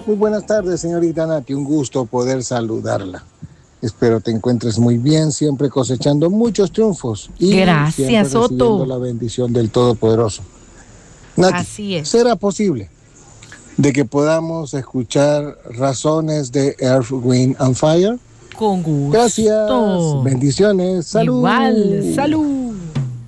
Muy buenas tardes, señorita Nati. Un gusto poder saludarla. Espero te encuentres muy bien, siempre cosechando muchos triunfos y Gracias, siempre recibiendo Otto. la bendición del Todopoderoso. Nati, Así es. ¿será posible de que podamos escuchar Razones de Earth, Wind and Fire? Con gusto. Gracias, bendiciones, salud. Igual, salud.